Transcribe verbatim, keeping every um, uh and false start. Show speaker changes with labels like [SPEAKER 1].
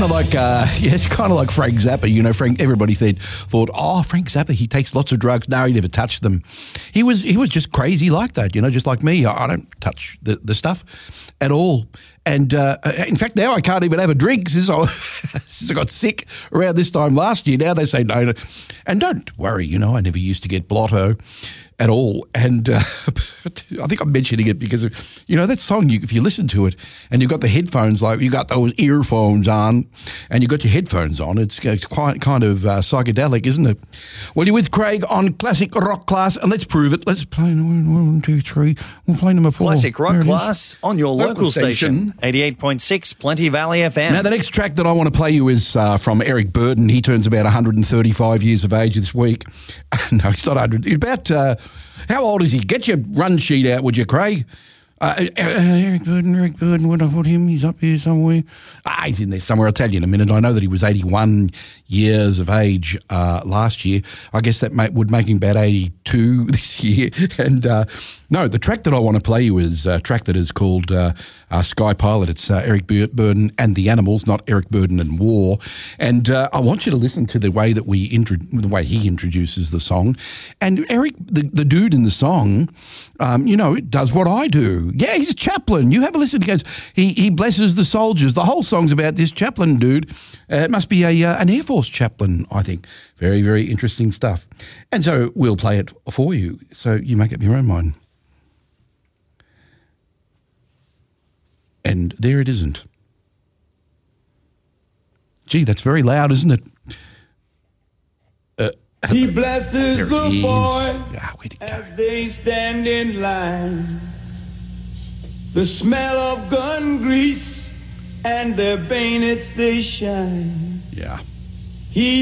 [SPEAKER 1] of like, uh, yeah, it's kind of like Frank Zappa. You know, Frank. Everybody said, thought, oh, Frank Zappa, he takes lots of drugs. No, he never touched them. He was, he was just crazy like that. You know, just like me. I, I don't touch the, the stuff at all. And uh, in fact, now I can't even have a drink since I since I got sick around this time last year. Now they say no, no. And don't worry, you know, I never used to get blotto at all. And uh, I think I'm mentioning it because, of, you know, that song, you, if you listen to it and you've got the headphones, like you got those earphones on and you've got your headphones on, it's, it's quite kind of uh, psychedelic, isn't it? Well, you're with Craig on Classic Rock Class, and let's prove it. Let's play one, two, three. We'll play number four.
[SPEAKER 2] Classic Rock Class on your local, local station. station, eighty-eight point six, Plenty Valley F M.
[SPEAKER 1] Now, the next track that I want to play you is uh, from Eric Burden. He turns about one hundred thirty-five years of age this week. No, he's not one hundred. He's about... Uh, how old is he? Get your run sheet out, would you, Craig? Uh, uh, Eric Burden, Eric Burden, where'd I put him? He's up here somewhere. Ah, he's in there somewhere. I'll tell you in a minute. I know that he was eighty-one years of age uh, last year. I guess that may, would make him about eighty-two this year. And uh, no, the track that I want to play you is a track that is called uh, uh, Sky Pilot. It's uh, Eric Burden and the Animals, not Eric Burden and War. And uh, I want you to listen to the way that we intro- the way he introduces the song. And Eric, the, the dude in the song, um, you know, does what I do. Yeah, he's a chaplain. You have a listen. He goes, he, he blesses the soldiers. The whole song's about this chaplain dude. Uh, it must be a uh, an Air Force chaplain, I think. Very, very interesting stuff. And so we'll play it for you so you make up your own mind. And there it isn't. Gee, that's very loud, isn't it? Uh,
[SPEAKER 3] he blesses the boy
[SPEAKER 1] ah,
[SPEAKER 3] as they stand in line. The smell of gun grease and their bayonets they shine.
[SPEAKER 1] Yeah.
[SPEAKER 3] He